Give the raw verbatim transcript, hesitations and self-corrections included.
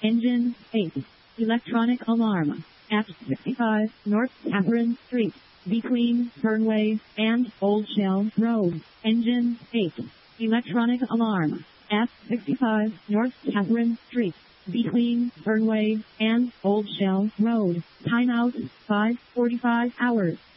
Engine eight. Electronic alarm. At sixty-five North Catherine Street, between Fernway and Old Shell Road. Engine eight. Electronic alarm. At sixty-five North Catherine Street, between Fernway and Old Shell Road. Timeout five forty-five hours.